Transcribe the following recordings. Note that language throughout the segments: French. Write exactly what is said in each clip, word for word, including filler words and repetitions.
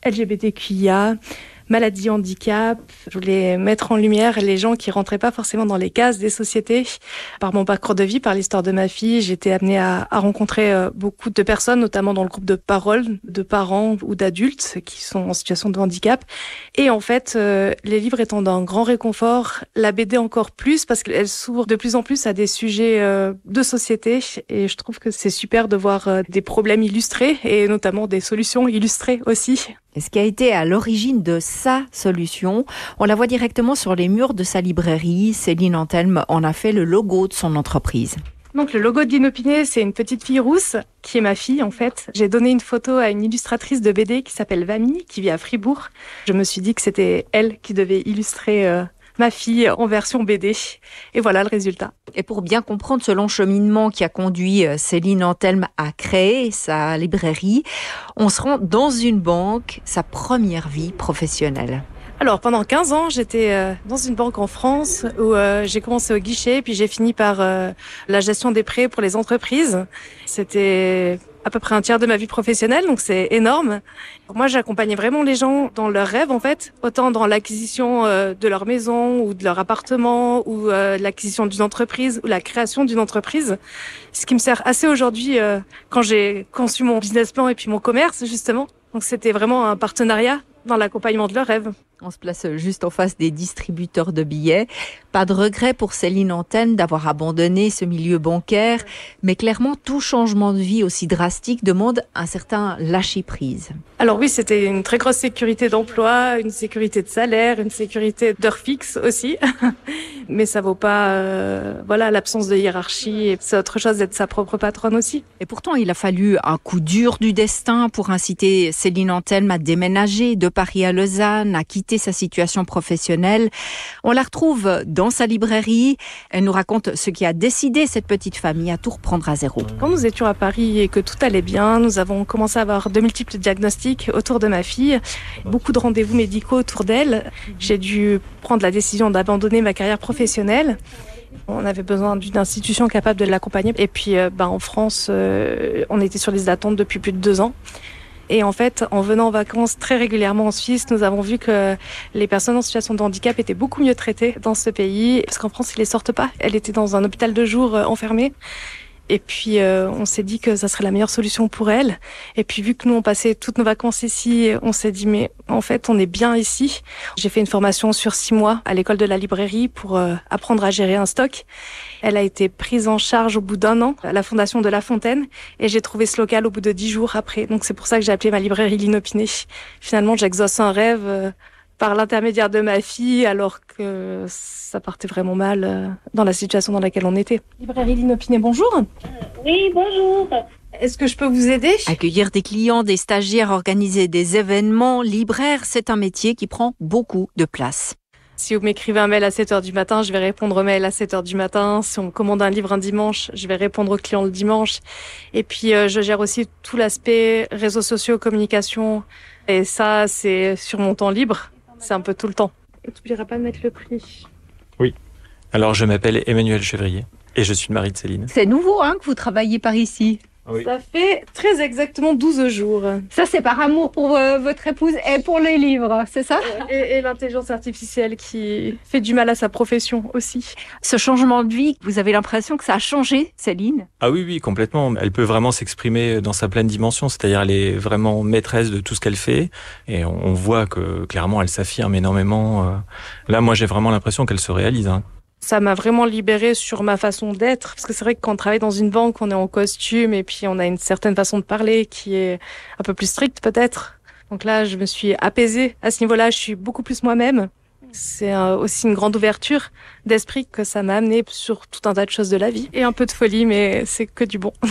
L G B T Q I A, maladie, handicap. Je voulais mettre en lumière les gens qui rentraient pas forcément dans les cases des sociétés. Par mon parcours de vie, par l'histoire de ma fille, j'ai été amenée à, à rencontrer beaucoup de personnes, notamment dans le groupe de parole, de parents ou d'adultes qui sont en situation de handicap. Et en fait, euh, les livres étant d'un grand réconfort, la B D encore plus, parce qu'elle s'ouvre de plus en plus à des sujets euh, de société. Et je trouve que c'est super de voir euh, des problèmes illustrés et notamment des solutions illustrées aussi. Et ce qui a été à l'origine de sa solution, on la voit directement sur les murs de sa librairie. Céline Anthelme en a fait le logo de son entreprise. Donc le logo de l'Inopiné, c'est une petite fille rousse qui est ma fille en fait. J'ai donné une photo à une illustratrice de B D qui s'appelle Vami, qui vit à Fribourg. Je me suis dit que c'était elle qui devait illustrer euh, ma fille en version B D. Et voilà le résultat. Et pour bien comprendre ce long cheminement qui a conduit Céline Anthelme à créer sa librairie, on se rend dans une banque, sa première vie professionnelle. Alors pendant quinze ans, j'étais euh, dans une banque en France où euh, j'ai commencé au guichet, puis j'ai fini par euh, la gestion des prêts pour les entreprises. C'était à peu près un tiers de ma vie professionnelle, donc c'est énorme. Moi, j'accompagnais vraiment les gens dans leurs rêves, en fait, autant dans l'acquisition euh, de leur maison ou de leur appartement ou euh, l'acquisition d'une entreprise ou la création d'une entreprise. Ce qui me sert assez aujourd'hui euh, quand j'ai conçu mon business plan et puis mon commerce, justement. Donc c'était vraiment un partenariat dans l'accompagnement de leurs rêves. On se place juste en face des distributeurs de billets. Pas de regret pour Céline Anthelme d'avoir abandonné ce milieu bancaire, mais clairement, tout changement de vie aussi drastique demande un certain lâcher-prise. Alors oui, c'était une très grosse sécurité d'emploi, une sécurité de salaire, une sécurité d'heures fixes aussi. Mais ça vaut pas euh, voilà, l'absence de hiérarchie. C'est autre chose d'être sa propre patronne aussi. Et pourtant, il a fallu un coup dur du destin pour inciter Céline Anthelme à déménager de Paris à Lausanne, à quitter sa situation professionnelle. On la retrouve dans sa librairie. Elle nous raconte ce qui a décidé cette petite famille à tout reprendre à zéro. Quand nous étions à Paris et que tout allait bien, nous avons commencé à avoir de multiples diagnostics autour de ma fille, beaucoup de rendez-vous médicaux autour d'elle. J'ai dû prendre la décision d'abandonner ma carrière professionnelle. On avait besoin d'une institution capable de l'accompagner. Et puis, euh, bah, en France, euh, on était sur les attentes depuis plus de deux ans. Et en fait, en venant en vacances très régulièrement en Suisse, nous avons vu que les personnes en situation de handicap étaient beaucoup mieux traitées dans ce pays. Parce qu'en France, ils les sortent pas. Elle était dans un hôpital de jour euh, enfermée. Et puis, euh, on s'est dit que ça serait la meilleure solution pour elle. Et puis, vu que nous, on passait toutes nos vacances ici, on s'est dit, mais en fait, on est bien ici. J'ai fait une formation sur six mois à l'école de la librairie pour euh, apprendre à gérer un stock. Elle a été prise en charge au bout d'un an à la Fondation de La Fontaine. Et j'ai trouvé ce local au bout de dix jours après. Donc, c'est pour ça que j'ai appelé ma librairie l'Inopiné. Finalement, j'exauce un rêve euh, par l'intermédiaire de ma fille, alors que ça partait vraiment mal euh, dans la situation dans laquelle on était. Librairie l'Inopiné, bonjour. Euh, oui, bonjour. Est-ce que je peux vous aider ? Accueillir des clients, des stagiaires, organiser des événements, libraire, c'est un métier qui prend beaucoup de place. Si vous m'écrivez un mail à sept heures du matin, je vais répondre au mail à sept heures du matin. Si on me commande un livre un dimanche, je vais répondre aux clients le dimanche. Et puis, euh, je gère aussi tout l'aspect réseaux sociaux, communication. Et ça, c'est sur mon temps libre. C'est un peu tout le temps. Et tu n'oublieras pas de mettre le prix. Oui. Alors, je m'appelle Emmanuel Chevrier et je suis le mari de Céline. C'est nouveau hein, que vous travaillez par ici. Oui. Ça fait très exactement douze jours. Ça, c'est par amour pour euh, votre épouse et pour les livres, c'est ça ? Et, et l'intelligence artificielle qui fait du mal à sa profession aussi. Ce changement de vie, vous avez l'impression que ça a changé, Céline ? Ah oui, oui, complètement. Elle peut vraiment s'exprimer dans sa pleine dimension, c'est-à-dire elle est vraiment maîtresse de tout ce qu'elle fait et on voit que clairement elle s'affirme énormément. Là, moi, j'ai vraiment l'impression qu'elle se réalise. Hein. Ça m'a vraiment libérée sur ma façon d'être. Parce que c'est vrai que quand on travaille dans une banque, on est en costume et puis on a une certaine façon de parler qui est un peu plus stricte peut-être. Donc là, je me suis apaisée. À ce niveau-là, je suis beaucoup plus moi-même. C'est aussi une grande ouverture d'esprit que ça m'a amené sur tout un tas de choses de la vie. Et un peu de folie, mais c'est que du bon.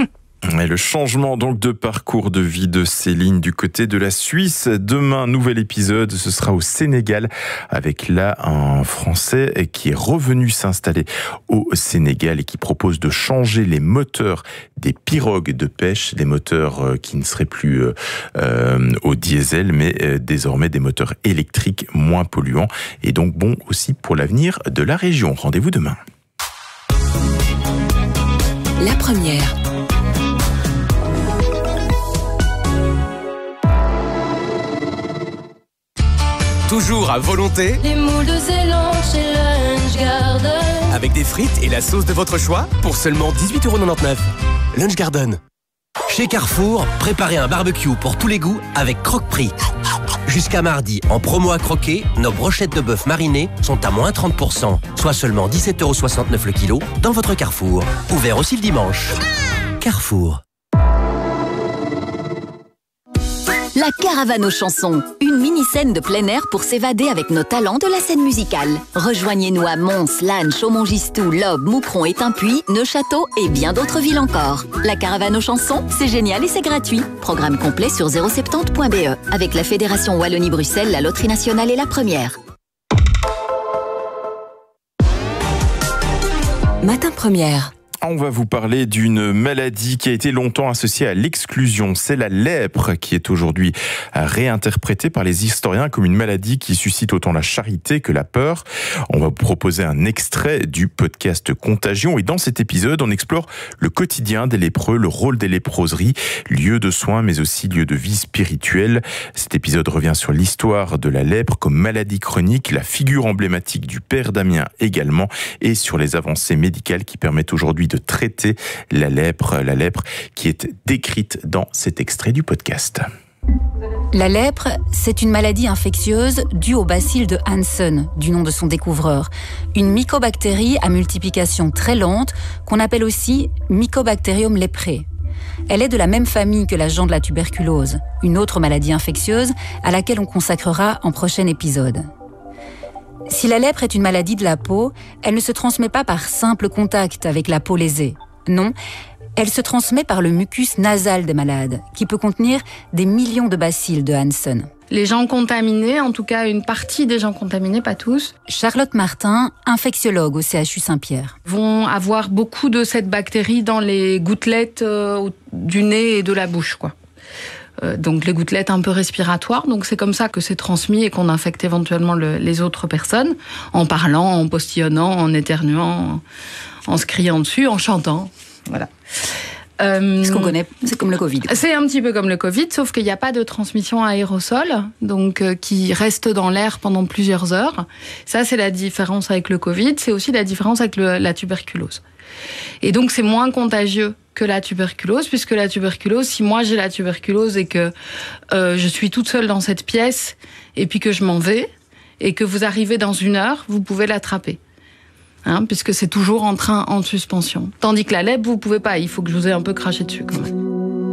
Et le changement donc de parcours de vie de Céline du côté de la Suisse. Demain, nouvel épisode, ce sera au Sénégal avec là un Français qui est revenu s'installer au Sénégal et qui propose de changer les moteurs des pirogues de pêche, des moteurs qui ne seraient plus euh, au diesel mais euh, désormais des moteurs électriques moins polluants et donc bon aussi pour l'avenir de la région. Rendez-vous demain. La première. toujours à volonté. Les moules de Zélande chez Lunch Garden. Avec des frites et la sauce de votre choix pour seulement dix-huit euros quatre-vingt-dix-neuf. Lunch Garden. Chez Carrefour, préparez un barbecue pour tous les goûts avec Croque-Prix. Jusqu'à mardi, en promo à croquer, nos brochettes de bœuf marinées sont à moins trente pour cent, soit seulement dix-sept euros soixante-neuf le kilo dans votre Carrefour. Ouvert aussi le dimanche. Carrefour. La caravane aux chansons, une mini-scène de plein air pour s'évader avec nos talents de la scène musicale. Rejoignez-nous à Mons, Lannes, Chaumont-Gistou, Lobbes, Moucron, Étain-Puy, Neuchâteau et bien d'autres villes encore. La caravane aux chansons, c'est génial et c'est gratuit. Programme complet sur zéro soixante point b e. Avec la Fédération Wallonie-Bruxelles, la Loterie Nationale est la première. Matin Première. On va vous parler d'une maladie qui a été longtemps associée à l'exclusion. C'est la lèpre qui est aujourd'hui réinterprétée par les historiens comme une maladie qui suscite autant la charité que la peur. On va vous proposer un extrait du podcast Contagion et dans cet épisode, on explore le quotidien des lépreux, le rôle des léproseries, lieu de soins mais aussi lieu de vie spirituelle. Cet épisode revient sur l'histoire de la lèpre comme maladie chronique, la figure emblématique du père Damien également et sur les avancées médicales qui permettent aujourd'hui de traiter la lèpre, la lèpre qui est décrite dans cet extrait du podcast. La lèpre, c'est une maladie infectieuse due au bacille de Hansen, du nom de son découvreur. Une mycobactérie à multiplication très lente qu'on appelle aussi Mycobacterium leprae. Elle est de la même famille que la gent de la tuberculose, une autre maladie infectieuse à laquelle on consacrera en prochain épisode. Si la lèpre est une maladie de la peau, elle ne se transmet pas par simple contact avec la peau lésée. Non, elle se transmet par le mucus nasal des malades, qui peut contenir des millions de bacilles de Hansen. Les gens contaminés, en tout cas une partie des gens contaminés, pas tous. Charlotte Martin, infectiologue au C H U Saint-Pierre. Vont avoir beaucoup de cette bactérie dans les gouttelettes euh, du nez et de la bouche, quoi. Donc les gouttelettes un peu respiratoires, donc c'est comme ça que c'est transmis et qu'on infecte éventuellement le, les autres personnes, en parlant, en postillonnant, en éternuant, en, en se criant dessus, en chantant, voilà. Euh, Ce qu'on connaît, c'est comme le Covid. C'est un petit peu comme le Covid, sauf qu'il n'y a pas de transmission aérosol, donc euh, qui reste dans l'air pendant plusieurs heures. Ça, c'est la différence avec le Covid, c'est aussi la différence avec le, la tuberculose. Et donc c'est moins contagieux que la tuberculose, puisque la tuberculose, si moi j'ai la tuberculose et que euh, je suis toute seule dans cette pièce, et puis que je m'en vais, et que vous arrivez dans une heure, vous pouvez l'attraper. Hein, puisque c'est toujours en train, en suspension. Tandis que la lèpre, vous pouvez pas, il faut que je vous ai un peu craché dessus quand même.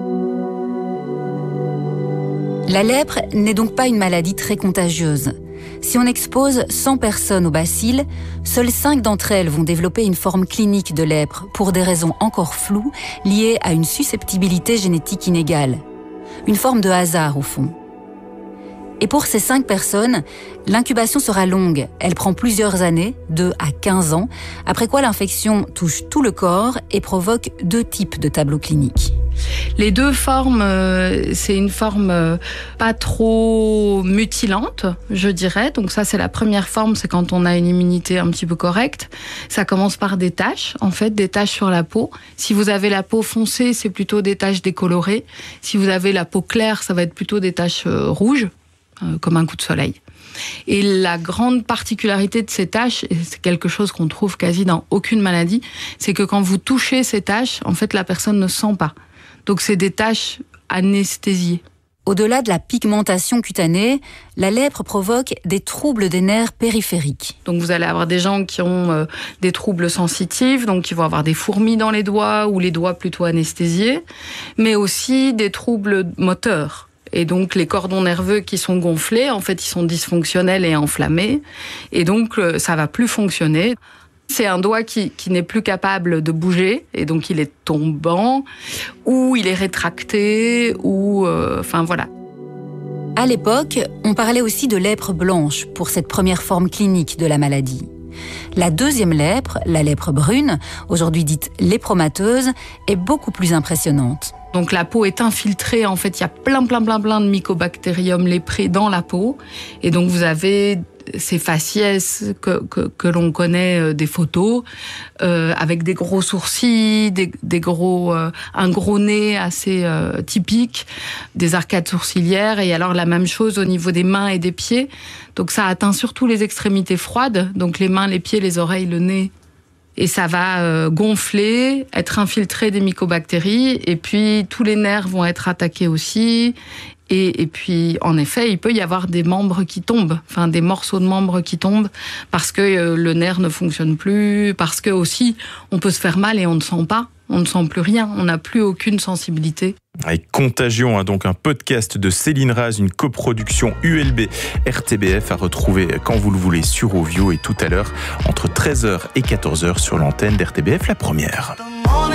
La lèpre n'est donc pas une maladie très contagieuse. Si on expose cent personnes au bacille, seules cinq d'entre elles vont développer une forme clinique de lèpre pour des raisons encore floues liées à une susceptibilité génétique inégale. Une forme de hasard au fond. Et pour ces cinq personnes, l'incubation sera longue. Elle prend plusieurs années, deux à quinze ans, après quoi l'infection touche tout le corps et provoque deux types de tableaux cliniques. Les deux formes, euh, c'est une forme euh, pas trop mutilante, je dirais. Donc ça, c'est la première forme, c'est quand on a une immunité un petit peu correcte. Ça commence par des taches, en fait, des taches sur la peau. Si vous avez la peau foncée, c'est plutôt des taches décolorées. Si vous avez la peau claire, ça va être plutôt des taches euh, rouges, euh, comme un coup de soleil. Et la grande particularité de ces taches, et c'est quelque chose qu'on trouve quasi dans aucune maladie, c'est que quand vous touchez ces taches, en fait, la personne ne sent pas. Donc c'est des taches anesthésiées. Au-delà de la pigmentation cutanée, la lèpre provoque des troubles des nerfs périphériques. Donc vous allez avoir des gens qui ont euh, des troubles sensitifs, donc qui vont avoir des fourmis dans les doigts ou les doigts plutôt anesthésiés, mais aussi des troubles moteurs. Et donc les cordons nerveux qui sont gonflés, en fait, ils sont dysfonctionnels et enflammés, et donc euh, ça va plus fonctionner. C'est un doigt qui, qui n'est plus capable de bouger, et donc il est tombant, ou il est rétracté, ou... Euh, enfin, voilà. À l'époque, on parlait aussi de lèpre blanche pour cette première forme clinique de la maladie. La deuxième lèpre, la lèpre brune, aujourd'hui dite lépromateuse, est beaucoup plus impressionnante. Donc la peau est infiltrée, en fait, il y a plein, plein, plein, plein de Mycobacterium lépré dans la peau. Et donc vous avez ces faciès que, que, que l'on connaît des photos, euh, avec des gros sourcils, des, des gros, euh, un gros nez assez euh, typique, des arcades sourcilières, et alors la même chose au niveau des mains et des pieds. Donc ça atteint surtout les extrémités froides, donc les mains, les pieds, les oreilles, le nez. Et ça va euh, gonfler, être infiltré des mycobactéries, et puis tous les nerfs vont être attaqués aussi. Et, et puis, en effet, il peut y avoir des membres qui tombent, enfin des morceaux de membres qui tombent, parce que euh, le nerf ne fonctionne plus, parce que aussi, on peut se faire mal et on ne sent pas, on ne sent plus rien, on n'a plus aucune sensibilité. Avec Contagion, hein, donc un podcast de Céline Raz, une coproduction U L B R T B F à retrouver quand vous le voulez sur Ovio, et tout à l'heure entre treize heures et quatorze heures sur l'antenne d'R T B F, la première.